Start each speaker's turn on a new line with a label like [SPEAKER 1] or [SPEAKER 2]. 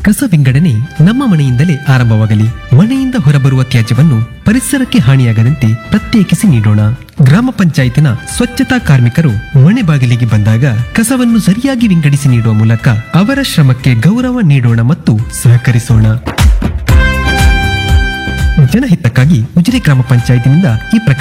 [SPEAKER 1] ಕಸ ವಿಂಗಡಣೆ ನಮ್ಮ ಮನೆಯಿಂದಲೇ ಆರಂಭವಾಗಲಿ. ಮನೆಯಿಂದ ಹೊರಬರುವ ತ್ಯಾಜ್ಯವನ್ನು ಪರಿಸರಕ್ಕೆ ಹಾನಿಯಾಗದಂತೆ ಪ್ರತ್ಯೇಕಿಸಿ ನೀಡೋಣ. ಗ್ರಾಮ ಪಂಚಾಯತಿನ ಸ್ವಚ್ಛತಾ ಕಾರ್ಮಿಕರು ಮನೆ ಬಾಗಿಲಿಗೆ ಬಂದಾಗ ಕಸವನ್ನು ಸರಿಯಾಗಿ ವಿಂಗಡಿಸಿ ನೀಡುವ ಮೂಲಕ ಅವರ ಶ್ರಮಕ್ಕೆ ಗೌರವ ನೀಡೋಣ ಮತ್ತು ಸಹಕರಿಸೋಣ. ಜನಹಿತಕ್ಕಾಗಿ ಉಜಿರೆ ಗ್ರಾಮ ಪಂಚಾಯತಿನಿಂದ ಈ